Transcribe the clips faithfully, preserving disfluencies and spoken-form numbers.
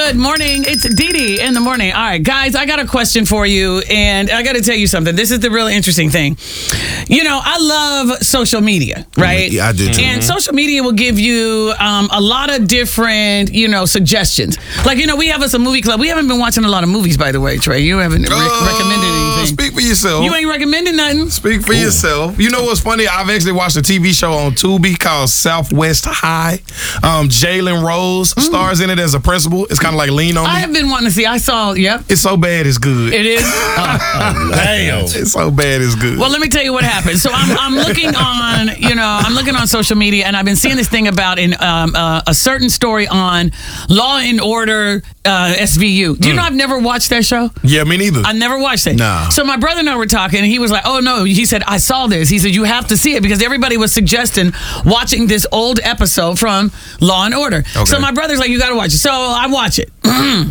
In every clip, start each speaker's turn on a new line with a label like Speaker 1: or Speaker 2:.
Speaker 1: Good morning. It's Dee Dee in the morning. All right, guys, I got a question for you, and I got to tell you something. This is the real interesting thing. You know, I love social media, right?
Speaker 2: Yeah, I do too.
Speaker 1: And social media will give you um, a lot of different, you know, suggestions. Like, you know, we have us a movie club. We haven't been watching a lot of movies, by the way, Trey. You haven't re-
Speaker 2: Uh,
Speaker 1: recommended anything.
Speaker 2: Speak for yourself.
Speaker 1: You ain't recommending nothing.
Speaker 2: Speak for yourself. You know what's funny? I've actually watched a T V show on Tubi called Southwest High. Um, Jalen Rose stars in it as a principal. It's kind of like Lean on Me.
Speaker 1: I have been wanting to see. I saw, yep.
Speaker 2: It's so bad it's good.
Speaker 1: It is. Oh,
Speaker 3: Damn.
Speaker 2: It's so bad it's good.
Speaker 1: well, let me tell you what happened. So I'm, I'm looking on, you know, I'm looking on social media, and I've been seeing this thing about in um, uh, a certain story on Law and Order uh, S V U. Do you know I've never watched that show?
Speaker 2: yeah, me neither.
Speaker 1: I never watched it.
Speaker 2: Nah.
Speaker 1: So my brother and I were talking, and he was like, oh, no. He said, I saw this. He said, you have to see it, because everybody was suggesting watching this old episode from Law and Order.
Speaker 2: Okay.
Speaker 1: So my brother's like, you got to watch it. So I watch it.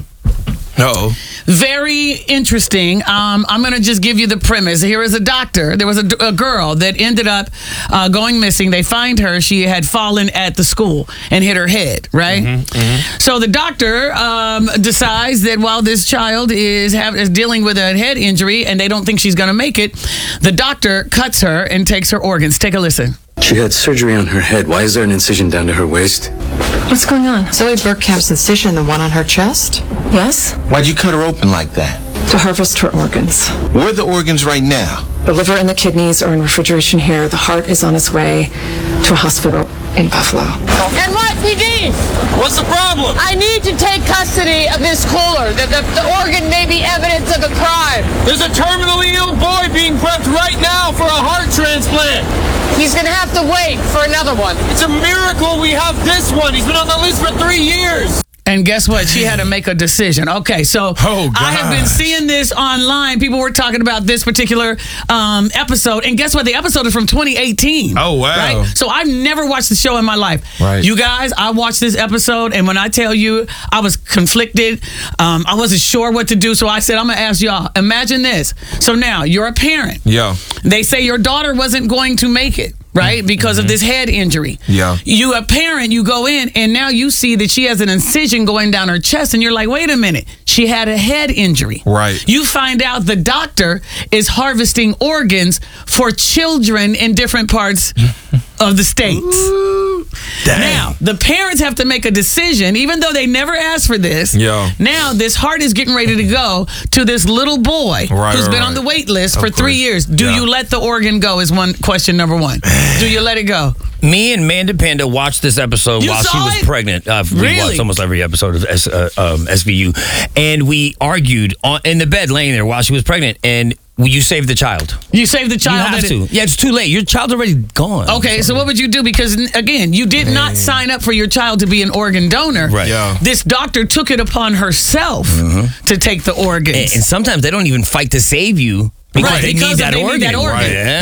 Speaker 2: Uh-oh.
Speaker 1: Very interesting. Um, I'm going to just give you the premise. Here is a doctor. There was a, a girl that ended up uh, going missing. They find her. She had fallen at the school and hit her head, right?
Speaker 2: Mm-hmm, mm-hmm.
Speaker 1: So the doctor um, decides that while this child is, have, is dealing with a head injury and they don't think she's going to make it, the doctor cuts her and takes her organs. Take a listen.
Speaker 4: She had surgery on her head. Why is there an incision down to her waist?
Speaker 5: What's going on? Zoe Bergkamp's incision, the one on her chest? Yes,
Speaker 6: Why'd you cut her open like that?
Speaker 5: to harvest her organs.
Speaker 6: Where are the organs right now?
Speaker 5: The liver and the kidneys are in refrigeration here. The heart is on its way to a hospital in Buffalo.
Speaker 7: N Y P D!
Speaker 3: What's the problem?
Speaker 7: I need to take custody of this cooler. The, the, the organ may be evidence of a crime.
Speaker 3: There's a terminally ill boy being prepped right now for a heart transplant.
Speaker 7: He's gonna have to wait for another one.
Speaker 3: It's a miracle we have this one. He's been on the list for three years.
Speaker 1: And guess what? She had to make a decision. Okay, so
Speaker 2: Oh,
Speaker 1: I have been
Speaker 2: gosh.
Speaker 1: seeing this online. People were talking about this particular um, episode. And guess what? The episode is from twenty eighteen.
Speaker 2: Oh, wow.
Speaker 1: Right? So I've never watched the show in my life.
Speaker 2: Right.
Speaker 1: You guys, I watched this episode, and when I tell you, I was conflicted. Um, I wasn't sure what to do, so I said, I'm going to ask y'all. Imagine this. So now, you're a parent.
Speaker 2: Yeah.
Speaker 1: They say your daughter wasn't going to make it, right? Because of this head injury.
Speaker 2: Yeah.
Speaker 1: You a parent, you go in, and now you see that she has an incision going down her chest, and you're like, wait a minute, she had a head injury.
Speaker 2: Right.
Speaker 1: You find out the doctor is harvesting organs for children in different parts of the states.
Speaker 2: Dang.
Speaker 1: Now, the parents have to make a decision, even though they never asked for this.
Speaker 2: Yeah.
Speaker 1: Now, this heart is getting ready to go to this little boy
Speaker 2: Right,
Speaker 1: who's
Speaker 2: right,
Speaker 1: been on
Speaker 2: right.
Speaker 1: the wait list
Speaker 2: Of
Speaker 1: for three
Speaker 2: course.
Speaker 1: years. Do
Speaker 2: Yeah.
Speaker 1: you let the organ go is one question number one. Do you let it go?
Speaker 8: Me and Manda Panda watched this episode
Speaker 1: You
Speaker 8: while she
Speaker 1: saw
Speaker 8: was
Speaker 1: it?
Speaker 8: pregnant. Uh, we
Speaker 1: Really?
Speaker 8: watched almost every episode of S, uh, um, S V U. And we argued on, in the bed laying there while she was pregnant. And you saved the child.
Speaker 1: You save the child.
Speaker 8: You have
Speaker 1: that
Speaker 8: to.
Speaker 1: it-
Speaker 8: Yeah, it's too late. Your child's already gone.
Speaker 1: Okay, so what would you do? Because, n- again, you did not sign up for your child to be an organ donor.
Speaker 8: Right.
Speaker 2: Yeah.
Speaker 1: This doctor took it upon herself to take the organs.
Speaker 8: And, and sometimes they don't even fight to save you because
Speaker 1: Right,
Speaker 8: they
Speaker 1: because
Speaker 8: need
Speaker 1: of
Speaker 8: that
Speaker 1: they need
Speaker 8: organ.
Speaker 1: that organ.
Speaker 8: Right. Yeah.